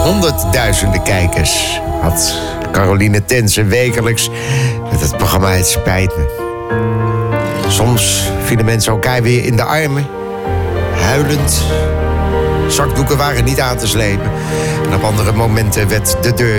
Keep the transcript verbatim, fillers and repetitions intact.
honderdduizenden kijkers had Caroline Tense wekelijks met het programma Het Spijt Me. Soms vielen mensen elkaar weer in de armen, huilend. Zakdoeken waren niet aan te slepen. En op andere momenten werd de deur